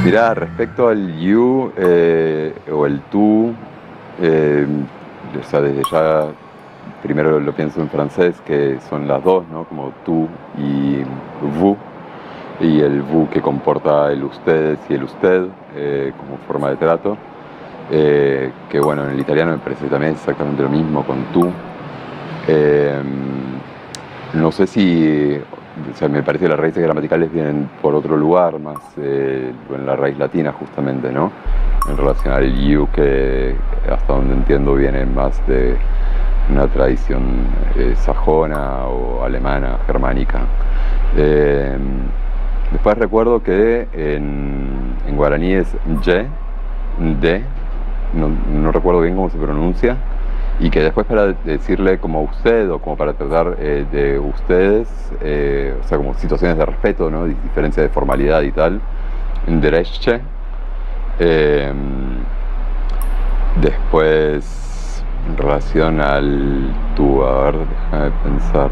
Mirá, respecto al you o el tú, o sea, desde ya primero lo pienso en francés, que son las dos, ¿no? Como tú y vous, y el vous que comporta el ustedes y el usted como forma de trato, que bueno, en el italiano me parece también exactamente lo mismo con tú. Eh, no sé si, o sea, me parece que las raíces gramaticales vienen por otro lugar, más en la raíz latina justamente, ¿no? En relación al you, que hasta donde entiendo viene más de una tradición sajona o alemana, germánica. Después recuerdo que en guaraní es ye, de, no recuerdo bien cómo se pronuncia, y que después para decirle como usted o como para tratar de ustedes, o sea, como situaciones de respeto, ¿no? Diferencia de formalidad y tal, en dereche. Después, en relación al tú, a ver, déjame pensar.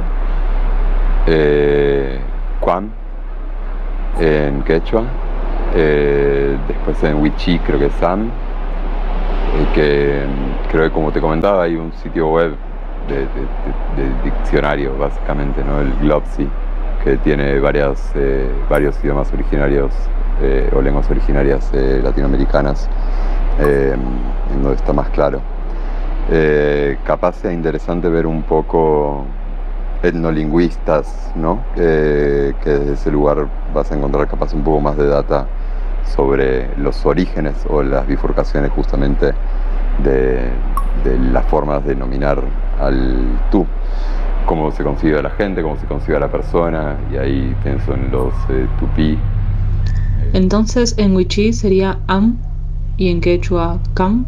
Quan, en quechua. Después en wichí creo que es san. Que creo que como te comentaba hay un sitio web de diccionario básicamente, ¿no? El Glopsy, que tiene varios idiomas originarios o lenguas originarias latinoamericanas, en donde está más claro. Capaz sea interesante ver un poco etnolingüistas, ¿no? Que desde ese lugar vas a encontrar capaz un poco más de data sobre los orígenes o las bifurcaciones justamente de las formas de nominar al tú, cómo se concibe a la gente, cómo se concibe a la persona, y ahí pienso en los tupí. Entonces en wichí sería am y en quechua cam.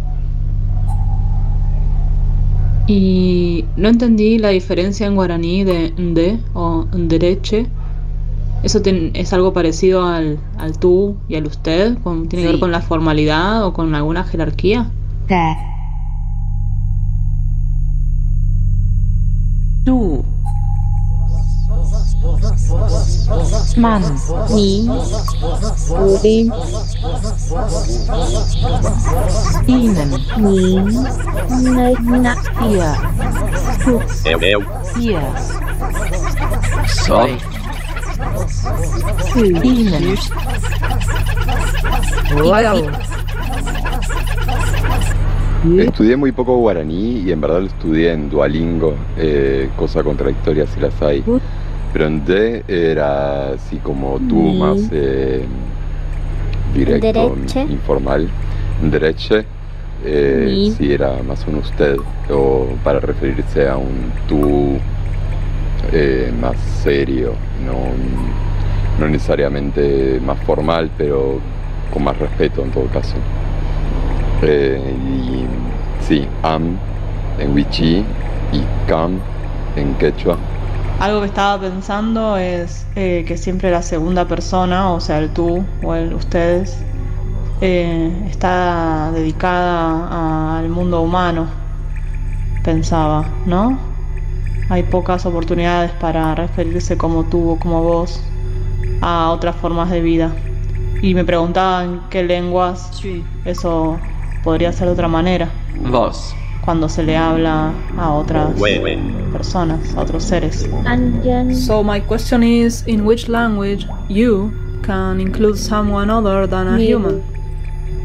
Y no entendí la diferencia en guaraní de o dereche. ¿Eso es algo parecido al tú y al usted? ¿Tiene que ver con Sí. la formalidad o con alguna jerarquía? Te. Du. Man. Ni, uri, Ihnen. ni, na, Ihr. tu, Ihr. So. tu, Ihnen. Estudié muy poco guaraní y en verdad lo estudié en Duolingo, cosa contradictoria si las hay. Pero en D era así como tú, Ni. más directo, Dereche. informal. Dereche, Ni. sí era más un usted, o para referirse a un tú más serio, no necesariamente más formal, pero con más respeto en todo caso. Y sí, am en wichí y cam en quechua. Algo que estaba pensando es que siempre la segunda persona, o sea, el tú o el ustedes, está dedicada al mundo humano, pensaba, ¿no? Hay pocas oportunidades para referirse como tú o como vos a otras formas de vida. Y me preguntaba en qué lenguas eso podría ser de otra manera, Vos. cuando se le habla a otras personas, a otros seres. anjan, So my question is, in which language you can include someone other than a ni, human?